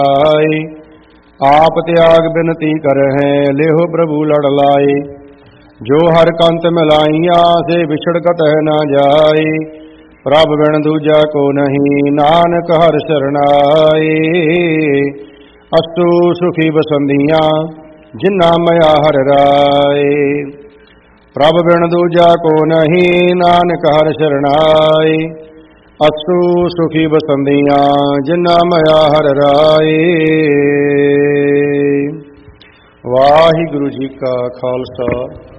आए। आप त्याग बिनती करहै लेहो प्रभु लड़ लाए। जो हर कंत मिलाइया से बिछड़ कतह न जाए। प्रभ बिन दूजा को नहीं नानक हर शरणाए। अस्तु सुखी बसंदियाँ जिन्ना मया हर राय। प्रभ बिन दूजा को नहीं नानक हर शरणाए। अस्तु सुखी बसंदियाँ जिन्ना मया हर राय। वाहिगुरु जी का खालसा